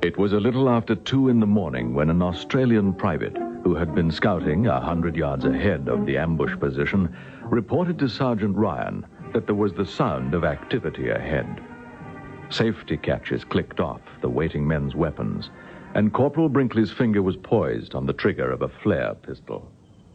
It was a little after 2 in the morning when an Australian private, who had been scouting 100 yards ahead of the ambush position, reported to Sergeant Ryan that there was the sound of activity ahead. Safety catches clicked off the waiting men's weapons, and Corporal Brinkley's finger was poised on the trigger of a flare pistol.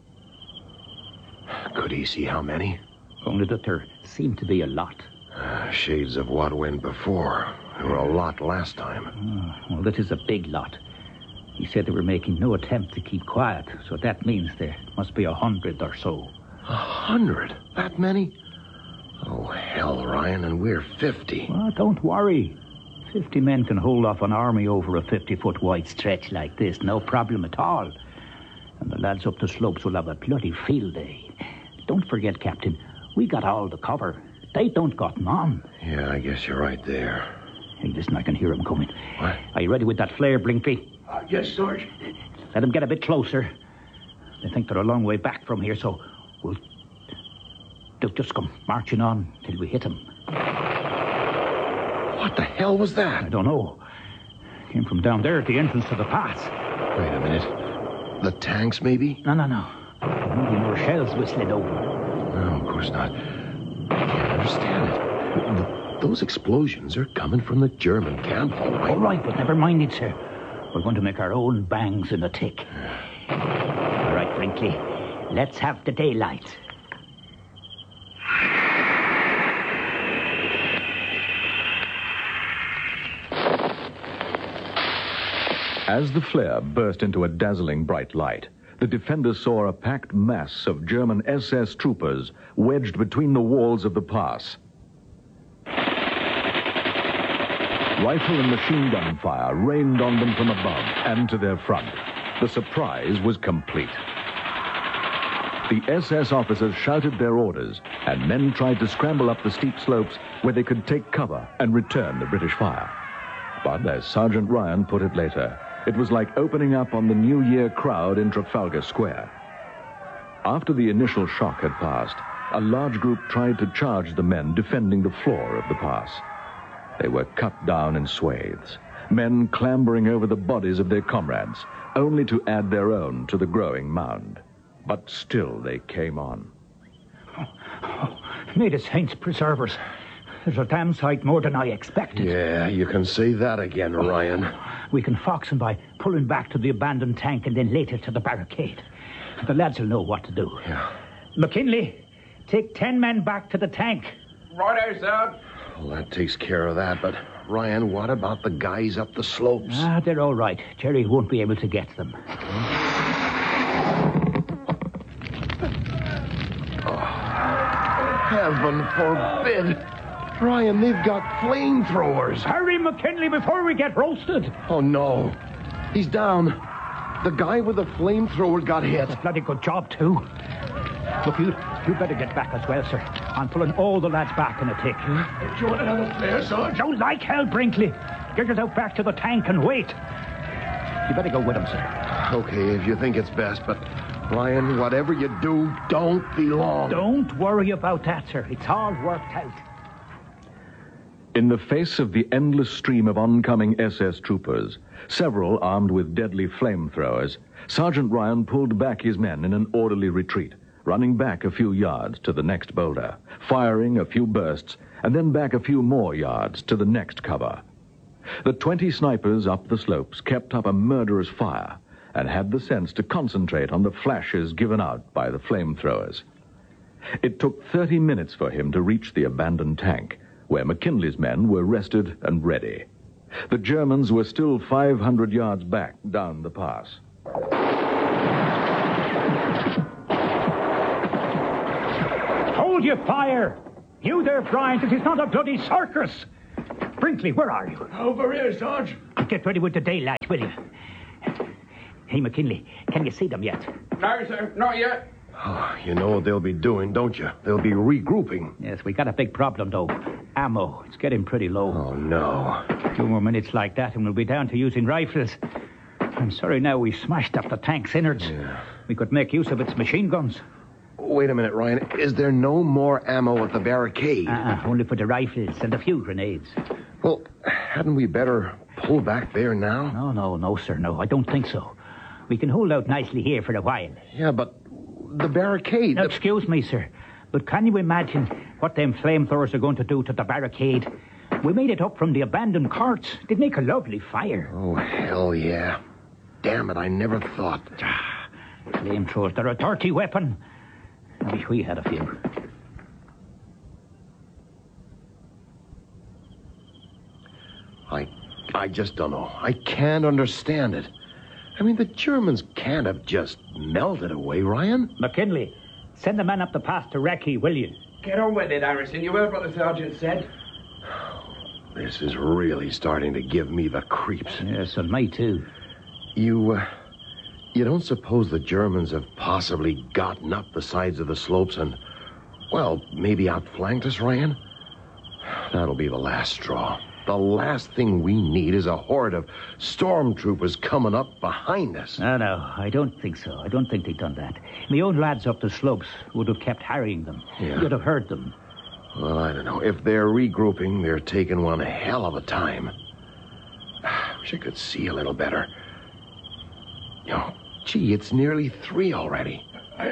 Could he see how many? Only that there seemed to be a lot. Shades of what went before. There were a lot last time. Well, that is a big lot. He said they were making no attempt to keep quiet, so that means there must be 100 or so. 100? That many? Oh, hell, Ryan, and we're 50. Well, don't worry. 50 men can hold off an army over a 50-foot wide stretch like this, no problem at all. And the lads up the slopes will have a bloody field day. Don't forget, Captain, we got all the cover. They don't got none. Yeah, I guess you're right there. Hey, listen, I can hear him coming. What? Are you ready with that flare, Brinkley? Yes, Sarge. Let them get a bit closer. They think they're a long way back from here, so we'll just come marching on till we hit them. What the hell was that? I don't know. Came from down there at the entrance to the pass. Wait a minute. The tanks, maybe? No. Maybe more shells whistling over. No, of course not. I can't understand it. Those explosions are coming from the German camp, all right. All right, but never mind it, sir. We're going to make our own bangs in a tick. All right, Brinkley. Let's have the daylight. As the flare burst into a dazzling bright light, the defenders saw a packed mass of German SS troopers wedged between the walls of the pass. Rifle and machine gun fire rained on them from above and to their front. The surprise was complete. The SS officers shouted their orders, and men tried to scramble up the steep slopes where they could take cover and return the British fire. But as Sergeant Ryan put it later, it was like opening up on the New Year crowd in Trafalgar Square. After the initial shock had passed, a large group tried to charge the men defending the floor of the pass. They were cut down in swathes, men clambering over the bodies of their comrades, only to add their own to the growing mound. But still they came on. May the saints preserve us. There's a damn sight more than I expected. Yeah, you can say that again, Ryan. We can fox them by pulling back to the abandoned tank and then later to the barricade. The lads will know what to do. Yeah. McKinley, take 10 men back to the tank. Right, sir. Well, that takes care of that, but Ryan, what about the guys up the slopes? They're all right. Jerry won't be able to get them. Heaven forbid! Ryan, they've got flamethrowers. Hurry, McKinley, before we get roasted. Oh, no. He's down. The guy with the flamethrower got hit. That's a bloody good job, too. Look, you better get back as well, sir. I'm pulling all the lads back in a tick. Do you want another flare, Sarge? Don't like hell, Brinkley. Get yourself back to the tank and wait. You better go with him, sir. Okay, if you think it's best, but Ryan, whatever you do, don't be long. Don't worry about that, sir. It's all worked out. In the face of the endless stream of oncoming SS troopers, several armed with deadly flamethrowers, Sergeant Ryan pulled back his men in an orderly retreat, running back a few yards to the next boulder, firing a few bursts, and then back a few more yards to the next cover. The 20 snipers up the slopes kept up a murderous fire and had the sense to concentrate on the flashes given out by the flamethrowers. It took 30 minutes for him to reach the abandoned tank, where McKinley's men were rested and ready. The Germans were still 500 yards back down the pass. Hold your fire! You there, Bryant, it is not a bloody circus! Brinkley, where are you? Over here, Sarge. Get ready with the daylight, will you? Hey, McKinley, can you see them yet? No, sir, not yet. Oh, you know what they'll be doing, don't you? They'll be regrouping. Yes, we got a big problem, though. Ammo. It's getting pretty low. Oh, no. 2 more minutes like that and we'll be down to using rifles. I'm sorry now we smashed up the tank's innards. Yeah. We could make use of its machine guns. Wait a minute, Ryan. Is there no more ammo at the barricade? Only for the rifles and a few grenades. Well, hadn't we better pull back there now? No, sir, no. I don't think so. We can hold out nicely here for a while. Yeah, but the barricade... Now, excuse me, sir, but can you imagine what them flamethrowers are going to do to the barricade? We made it up from the abandoned carts. They'd make a lovely fire. Oh, hell yeah. Damn it, I never thought. Flamethrowers, they're a dirty weapon. I wish we had a few. I just don't know. I can't understand it. I mean, the Germans can't have just melted away, Ryan. McKinley, send the man up the pass to Recce, will you? Get on with it, Harrison. You heard what the sergeant said. This is really starting to give me the creeps. Yes, and me too. You don't suppose the Germans have possibly gotten up the sides of the slopes and, well, maybe outflanked us, Ryan? That'll be the last straw. The last thing we need is a horde of stormtroopers coming up behind us. No, I don't think so. I don't think they've done that. My own lads up the slopes would have kept harrying them. Yeah. You'd have heard them. Well, I don't know. If they're regrouping, they're taking one hell of a time. Wish I could see a little better. Gee, it's nearly 3 already.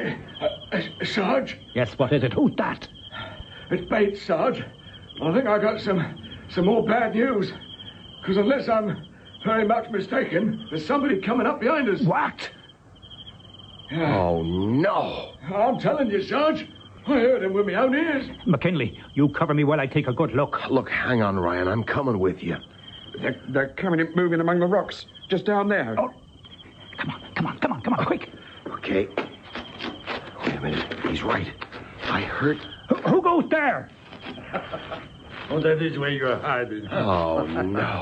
Sarge? Yes, what is it? Who's that? It's Bates, Sarge. I think I got some more bad news. Because unless I'm very much mistaken, there's somebody coming up behind us. What? Yeah. Oh, no. I'm telling you, Sarge. I heard him with my own ears. McKinley, you cover me while I take a good look. Look, hang on, Ryan. I'm coming with you. They're coming in, moving among the rocks, just down there. Oh, come on, quick. Okay. Wait a minute. He's right. I heard... Who goes there? Oh, that is where you're hiding. Oh, no.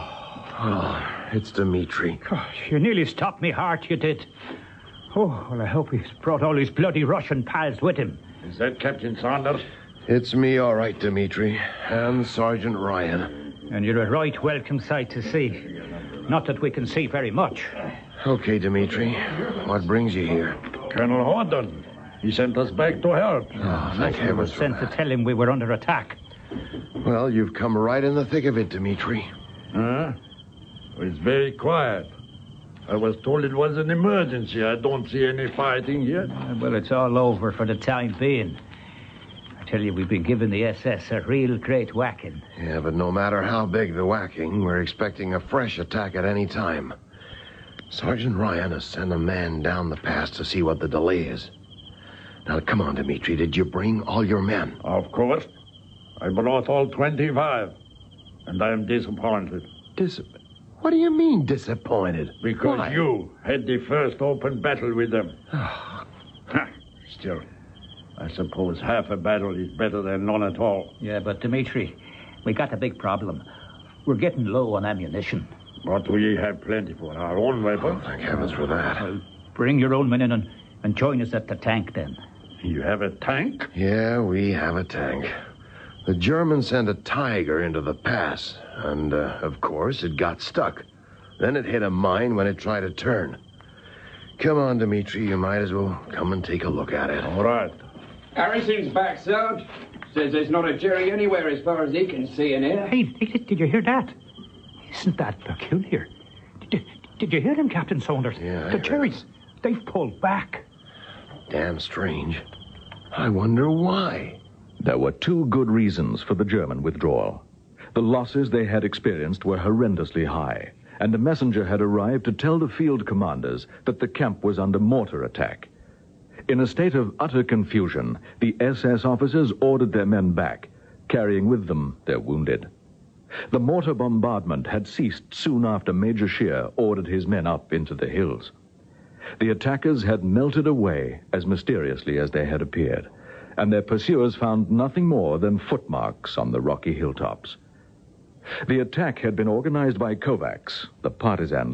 Oh, It's Dmitri. gosh, you nearly stopped me heart, you did. Oh, well, I hope he's brought all his bloody Russian pals with him. Is that Captain Saunders? It's me, all right, Dmitri. And Sergeant Ryan. And you're a right welcome sight to see. Not that we can see very much. Okay, Dmitri. What brings you here? Colonel Horden. He sent us back to help. Oh, thank We were heavens for sent to that. tell him we were under attack. Well, you've come right in the thick of it, Dmitri. Huh? It's very quiet. I was told it was an emergency. I don't see any fighting yet. Well, it's all over for the time being. I tell you, we've been giving the SS a real great whacking. Yeah, but no matter how big the whacking, we're expecting a fresh attack at any time. Sergeant Ryan has sent a man down the pass to see what the delay is. Now, come on, Dmitri. Did you bring all your men? Of course. I brought all 25. And I am disappointed. What do you mean, disappointed? Because Why? you had the first open battle with them. Still, I suppose half a battle is better than none at all. Yeah, but Dmitri, we got a big problem. We're getting low on ammunition. But we have plenty for our own weapons. Thank heavens for that. Well, bring your own men in and join us at the tank then. You have a tank? Yeah, we have a tank. The Germans sent a Tiger into the pass, and, of course, it got stuck. Then it hit a mine when it tried to turn. Come on, Dmitri, you might as well come and take a look at it. All right. Harrison's back, Sarge. Says there's not a Jerry anywhere as far as he can see in here. Hey, did you hear that? Isn't that peculiar? Did you hear them, Captain Saunders? Yeah, I The heard. Jerrys, they've pulled back. Damn strange. I wonder why. There were 2 good reasons for the German withdrawal. The losses they had experienced were horrendously high, and a messenger had arrived to tell the field commanders that the camp was under mortar attack. In a state of utter confusion, the SS officers ordered their men back, carrying with them their wounded. The mortar bombardment had ceased soon after Major Scheer ordered his men up into the hills. The attackers had melted away as mysteriously as they had appeared, and their pursuers found nothing more than footmarks on the rocky hilltops. The attack had been organized by Kovacs, the partisan